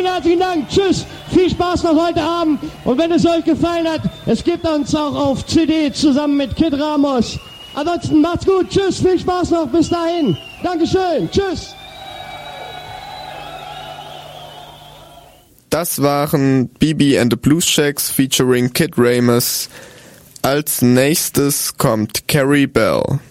Vielen herzlichen Dank. Tschüss. Viel Spaß noch heute Abend. Und wenn es euch gefallen hat, es gibt uns auch auf CD zusammen mit Kid Ramos. Ansonsten macht's gut. Tschüss. Viel Spaß noch. Bis dahin. Dankeschön. Tschüss. Das waren BB and the Blues Shacks featuring Kid Ramos. Als nächstes kommt Carrie Bell.